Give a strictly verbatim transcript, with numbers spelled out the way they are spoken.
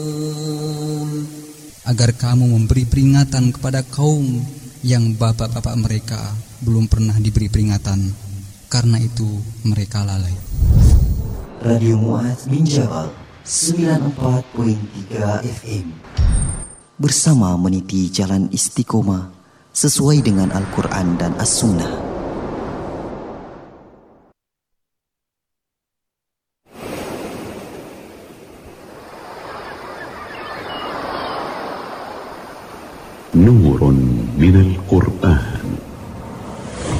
agar kamu memberi peringatan kepada kaum yang bapak-bapak mereka belum pernah diberi peringatan, karena itu mereka lalai. Radio Mu'adz bin Jabal sembilan puluh empat koma tiga F M bersama meniti jalan istiqomah sesuai dengan Al-Quran dan As-Sunnah. نور من القرآن